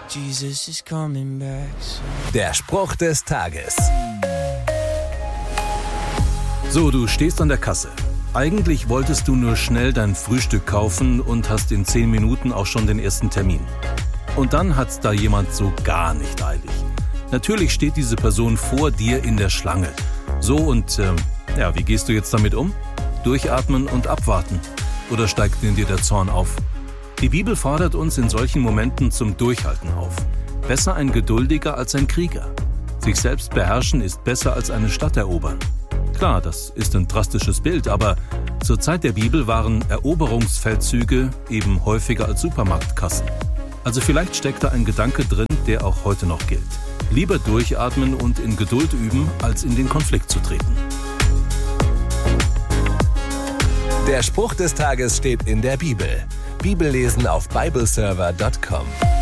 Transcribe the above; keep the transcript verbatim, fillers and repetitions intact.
Jesus is coming back soon. Der Spruch des Tages. So, du stehst an der Kasse. Eigentlich wolltest du nur schnell dein Frühstück kaufen und hast in zehn Minuten auch schon den ersten Termin. Und dann hat's da jemand so gar nicht eilig. Natürlich steht diese Person vor dir in der Schlange. So und, äh, ja, wie gehst du jetzt damit um? Durchatmen und abwarten? Oder steigt in dir der Zorn auf? Die Bibel fordert uns in solchen Momenten zum Durchhalten auf. Besser ein Geduldiger als ein Krieger. Sich selbst beherrschen ist besser als eine Stadt erobern. Klar, das ist ein drastisches Bild, aber zur Zeit der Bibel waren Eroberungsfeldzüge eben häufiger als Supermarktkassen. Also vielleicht steckt da ein Gedanke drin, der auch heute noch gilt. Lieber durchatmen und in Geduld üben, als in den Konflikt zu treten. Der Spruch des Tages steht in der Bibel. Bibellesen auf bibleserver punkt com.